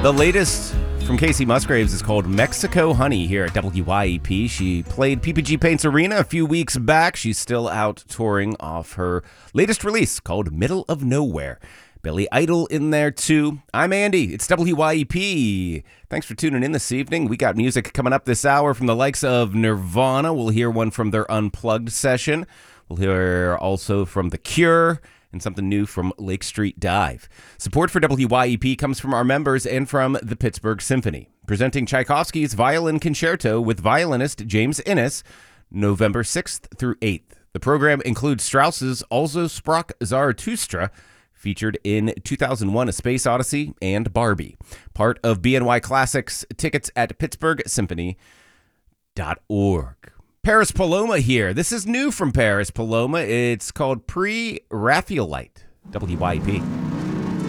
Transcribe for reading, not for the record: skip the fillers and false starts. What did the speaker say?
The latest from Casey Musgraves is called Mexico Honey here at WYEP. She played PPG Paints Arena a few weeks back. She's still out touring off her latest release called Middle of Nowhere. Billy Idol in there too. I'm Andy. It's WYEP. Thanks for tuning in this evening. We got music coming up this hour from the likes of Nirvana. We'll hear one from their Unplugged session. We'll hear also from The Cure and something new from Lake Street Dive. Support for WYEP comes from our members and from the Pittsburgh Symphony, presenting Tchaikovsky's Violin Concerto with violinist James Innes, November 6th through 8th. The program includes Strauss's Also Sprach Zarathustra, featured in 2001 A Space Odyssey and Barbie. Part of BNY Classics. Tickets at pittsburghsymphony.org. Paris Paloma here. This is new from Paris Paloma. It's called Pre-Raphaelite. WYP.